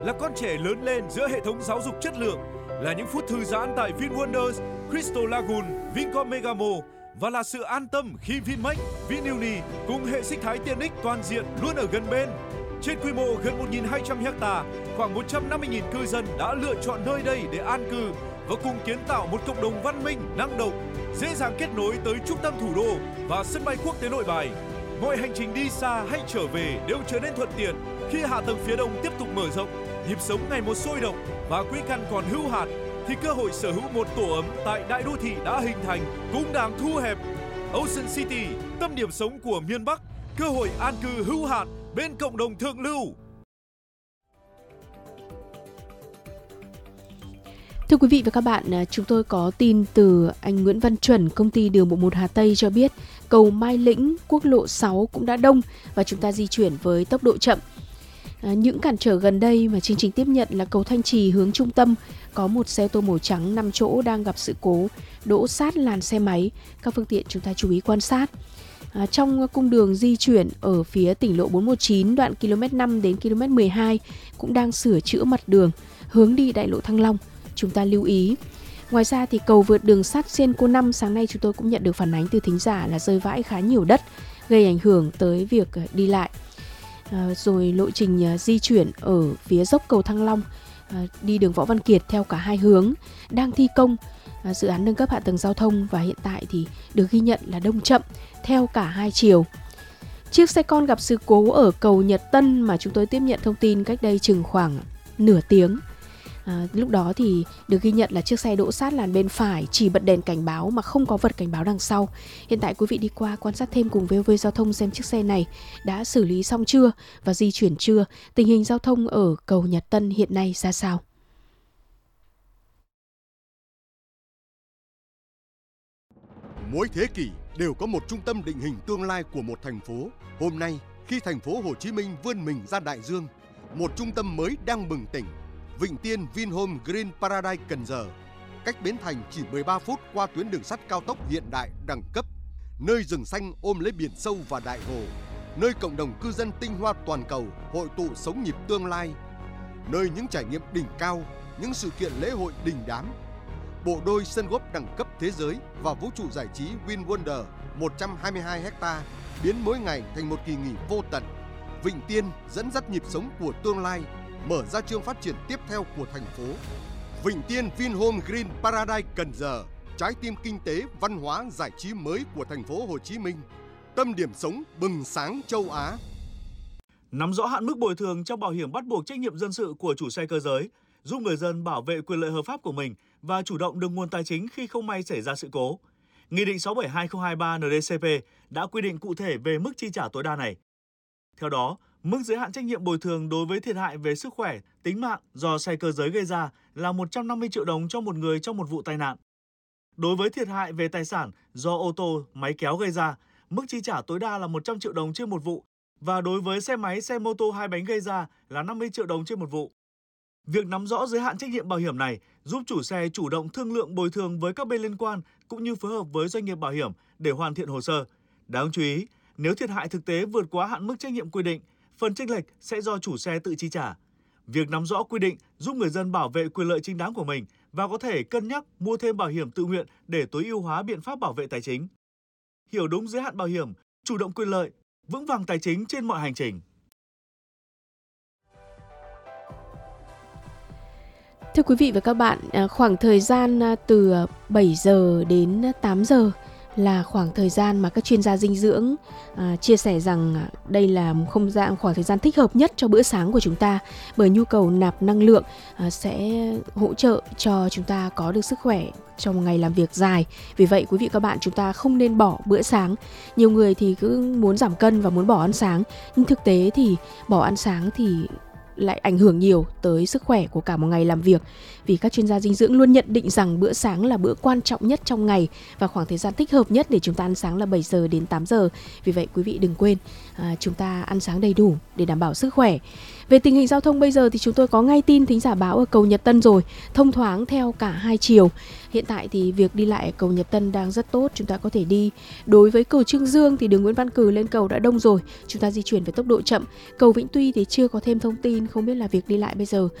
Là con trẻ lớn lên giữa hệ thống giáo dục chất lượng, là những phút thư giãn tại VinWonders, Crystal Lagoon, Vincom Megamo và là sự an tâm khi Vinmec, Vinuni cùng hệ sinh thái tiện ích toàn diện luôn ở gần bên. Trên quy mô gần 1.200 ha, khoảng 150.000 cư dân đã lựa chọn nơi đây để an cư và cùng kiến tạo một cộng đồng văn minh, năng động, dễ dàng kết nối tới trung tâm thủ đô và sân bay quốc tế Nội Bài. Mọi hành trình đi xa hay trở về đều trở nên thuận tiện khi hạ tầng phía đông tiếp tục mở rộng, nhịp sống ngày một sôi động và quỹ căn còn hữu hạn, thì cơ hội sở hữu một tổ ấm tại đại đô thị đã hình thành cũng đang thu hẹp. Ocean City, tâm điểm sống của miền Bắc, cơ hội an cư hữu hạn bên cộng đồng thượng lưu. Thưa quý vị và các bạn, chúng tôi có tin từ anh Nguyễn Văn Chuẩn, công ty đường bộ 1 Hà Tây cho biết cầu Mai Lĩnh, quốc lộ 6 cũng đã đông và chúng ta di chuyển với tốc độ chậm. Những cản trở gần đây mà chương trình tiếp nhận là cầu Thanh Trì hướng trung tâm, có một xe ô tô màu trắng 5 chỗ đang gặp sự cố đỗ sát làn xe máy. Các phương tiện chúng ta chú ý quan sát. Trong cung đường di chuyển ở phía tỉnh lộ 419 đoạn km 5 đến km 12 cũng đang sửa chữa mặt đường hướng đi đại lộ Thăng Long. Chúng ta lưu ý. Ngoài ra thì cầu vượt đường sắt Senco 5 sáng nay chúng tôi cũng nhận được phản ánh từ thính giả là rơi vãi khá nhiều đất, gây ảnh hưởng tới việc đi lại. Rồi lộ trình di chuyển ở phía dốc cầu Thăng Long đi đường Võ Văn Kiệt theo cả hai hướng đang thi công dự án nâng cấp hạ tầng giao thông và hiện tại thì được ghi nhận là đông chậm theo cả hai chiều. Chiếc xe con gặp sự cố ở cầu Nhật Tân mà chúng tôi tiếp nhận thông tin cách đây chừng khoảng nửa tiếng. Lúc đó thì được ghi nhận là chiếc xe đỗ sát làn bên phải, chỉ bật đèn cảnh báo mà không có vật cảnh báo đằng sau. Hiện tại quý vị đi qua quan sát thêm cùng VOV Giao thông xem chiếc xe này đã xử lý xong chưa và di chuyển chưa, tình hình giao thông ở cầu Nhật Tân hiện nay ra sao. Mỗi thế kỷ đều có một trung tâm định hình tương lai của một thành phố. Hôm nay, khi thành phố Hồ Chí Minh vươn mình ra đại dương, một trung tâm mới đang bừng tỉnh. Vịnh Tiên Vinhome Green Paradise Cần Giờ, cách Bến Thành chỉ 13 phút qua tuyến đường sắt cao tốc hiện đại đẳng cấp, nơi rừng xanh ôm lấy biển sâu và đại hồ, nơi cộng đồng cư dân tinh hoa toàn cầu hội tụ sống nhịp tương lai, nơi những trải nghiệm đỉnh cao, những sự kiện lễ hội đình đám. Bộ đôi sân golf đẳng cấp thế giới và vũ trụ giải trí VinWonder 122 ha biến mỗi ngày thành một kỳ nghỉ vô tận. Vịnh Tiên dẫn dắt nhịp sống của tương lai, mở ra chương phát triển tiếp theo của thành phố. Vịnh Tiên Vinhome Green Paradise Cần Giờ, trái tim kinh tế, văn hóa, giải trí mới của thành phố Hồ Chí Minh, tâm điểm sống bừng sáng châu Á. Nắm rõ hạn mức bồi thường trong bảo hiểm bắt buộc trách nhiệm dân sự của chủ xe cơ giới, giúp người dân bảo vệ quyền lợi hợp pháp của mình và chủ động được nguồn tài chính khi không may xảy ra sự cố. Nghị định 67/2023 NDCP đã quy định cụ thể về mức chi trả tối đa này. Theo đó, mức giới hạn trách nhiệm bồi thường đối với thiệt hại về sức khỏe, tính mạng do xe cơ giới gây ra là 150 triệu đồng cho một người trong một vụ tai nạn. Đối với thiệt hại về tài sản do ô tô, máy kéo gây ra, mức chi trả tối đa là 100 triệu đồng trên một vụ và đối với xe máy, xe mô tô hai bánh gây ra là 50 triệu đồng trên một vụ. Việc nắm rõ giới hạn trách nhiệm bảo hiểm này giúp chủ xe chủ động thương lượng bồi thường với các bên liên quan cũng như phối hợp với doanh nghiệp bảo hiểm để hoàn thiện hồ sơ. Đáng chú ý, nếu thiệt hại thực tế vượt quá hạn mức trách nhiệm quy định, phần chênh lệch sẽ do chủ xe tự chi trả. Việc nắm rõ quy định giúp người dân bảo vệ quyền lợi chính đáng của mình và có thể cân nhắc mua thêm bảo hiểm tự nguyện để tối ưu hóa biện pháp bảo vệ tài chính. Hiểu đúng giới hạn bảo hiểm, chủ động quyền lợi, vững vàng tài chính trên mọi hành trình. Thưa quý vị và các bạn, khoảng thời gian từ 7 giờ đến 8 giờ là khoảng thời gian mà các chuyên gia dinh dưỡng chia sẻ rằng đây là khoảng thời gian thích hợp nhất cho bữa sáng của chúng ta, bởi nhu cầu nạp năng lượng sẽ hỗ trợ cho chúng ta có được sức khỏe trong một ngày làm việc dài. Vì vậy quý vị và các bạn, chúng ta không nên bỏ bữa sáng. Nhiều người thì cứ muốn giảm cân và muốn bỏ ăn sáng, nhưng thực tế thì bỏ ăn sáng thì lại ảnh hưởng nhiều tới sức khỏe của cả một ngày làm việc. Vì các chuyên gia dinh dưỡng luôn nhận định rằng bữa sáng là bữa quan trọng nhất trong ngày và khoảng thời gian thích hợp nhất để chúng ta ăn sáng là 7 giờ đến 8 giờ. Vì vậy quý vị đừng quên chúng ta ăn sáng đầy đủ để đảm bảo sức khỏe. Về tình hình giao thông bây giờ thì chúng tôi có ngay tin thính giả báo ở cầu Nhật Tân rồi, thông thoáng theo cả hai chiều. Hiện tại thì việc đi lại ở cầu Nhật Tân đang rất tốt, chúng ta có thể đi. Đối với cầu Trương Dương thì đường Nguyễn Văn Cừ lên cầu đã đông rồi, chúng ta di chuyển với tốc độ chậm. Cầu Vĩnh Tuy thì chưa có thêm thông tin, không biết là việc đi lại bây giờ